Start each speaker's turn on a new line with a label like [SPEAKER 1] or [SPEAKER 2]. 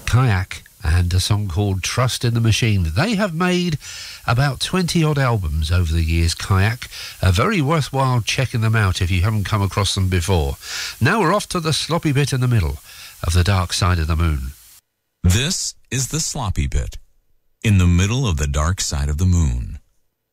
[SPEAKER 1] Kayak and a song called Trust in the Machine. They have made about 20-odd albums over the years, Kayak. Very worthwhile checking them out if you haven't come across them before. Now we're off to the sloppy bit in the middle of The Dark Side of the Moon.
[SPEAKER 2] This is the sloppy bit in the middle of The Dark Side of the Moon.